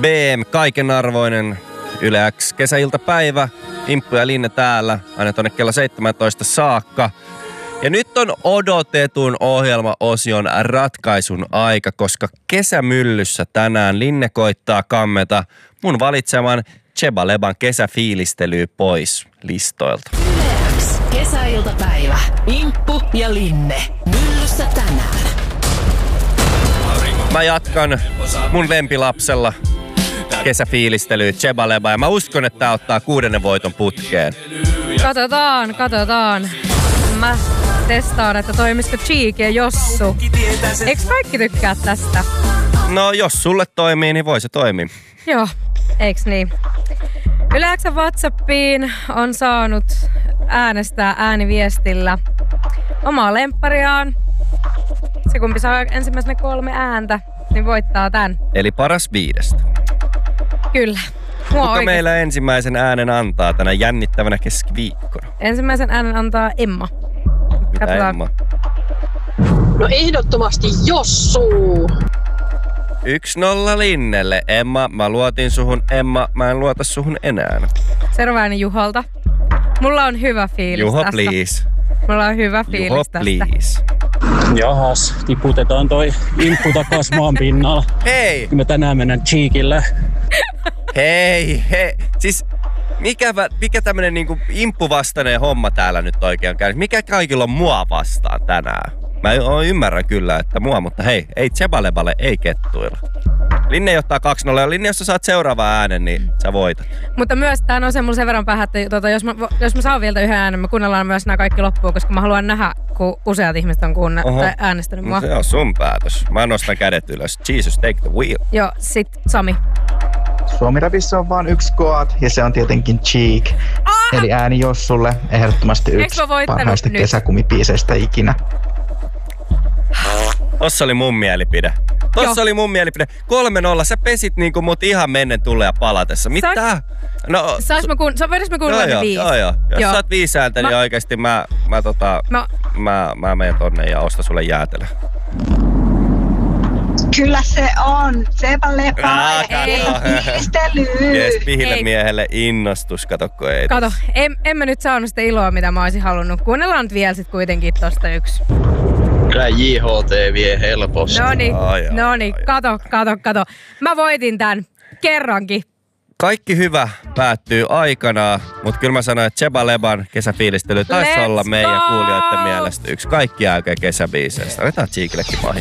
BM, kaikenarvoinen Yle X kesäiltapäivä. Imppu ja Linne täällä aina tonne kello 17 saakka. Ja nyt on odotetun ohjelmaosion ratkaisun aika, koska kesämyllyssä tänään Linne koittaa kammeta mun valitseman Cheba Leban kesäfiilistelyä pois listoilta. Yle X kesäiltapäivä. Imppu ja Linne. Myllyssä tänään. Mä jatkan mun lempilapsella kesäfiilistelyä Cheba Leba ja mä uskon, että tää ottaa 6. voiton putkeen. Katsotaan. Mä testaan, että toimisiko Cheek ja Jossu. Eikö kaikki tykkää tästä? No jos sulle toimii, niin voi se toimia. Joo, eiks niin? Yle X:n WhatsAppiin on saanut äänestää ääniviestillä omaa lemppariaan. Se kumpi saa ensimmäisenä 3 ääntä, niin voittaa tän. Eli paras 5. Kyllä. Kuka meillä ensimmäisen äänen antaa tänä jännittävänä keskiviikkona? Ensimmäisen äänen antaa Emma. Mitä Emma? No ehdottomasti Jossu. 1-0 Linnelle. Emma, mä luotin suhun. Emma, mä en luota suhun enää. Seuraavainen Juholta. Mulla on hyvä fiilis Juho, tästä. please. Mulla on hyvä fiilis Juho, tästä. please. Jahas, tiputetaan toi imppu takas maan pinnalla. Hei! Me tänään mennään Cheekille. Hei. Siis mikä tämmönen niinku imppuvastainen homma täällä nyt oikein on käynyt? Mikä kaikilla on mua vastaan tänään? Mä ymmärrän kyllä, että mua, mutta hei, ei Cheba Leballe, ei kettuilla. Linne ottaa 2-0 ja Linne, jos sä saat seuraavan äänen, niin sä voitat. Mutta myös tää nousee mulla sen verran päähän, että jos mä saan vielä yhden äänen, me kuunnellaan myös nämä kaikki loppuun, koska mä haluan nähdä, kun useat ihmiset on äänestänyt mua. No se on sun päätös. Mä nostan kädet ylös. Jesus, take the wheel. Joo, sit Sami. Suomi-rapissa on vaan yksi Goat ja se on tietenkin Cheek. Eli ääni Jossulle ehdottomasti yksi parhaista kesäkumipiiseistä ikinä. Tossa oli mun mielipide. Oli mun mielipide. 3-0, sä pesit niinku mut ihan mennen tulee ja palatessa. Mitä? No, voidais me kuunnella ne 5? Joo. Jos saat 5 ääntä, niin oikeesti mä menen tonne ja ostan sulle jäätelö. Kyllä se on. Cheba Leba kesäfiilistely. Jes, pihille miehelle innostus, katokko ei. Kato, en mä nyt saanut sitä iloa, mitä mä oisin halunnut. Kuunnellaan nyt vielä sit kuitenkin tosta 1. Kyllä JHT vie helposti. Noniin, kato. Mä voitin tän kerrankin. Kaikki hyvä päättyy aikanaan, mutta kyllä mä sanoin, että Cheba Leban kesäfiilistely taisi olla meidän kuulijoiden mielestä yksi kaikki aikojen kesäbiiseistä. Otetaan Cheekillekin mahi.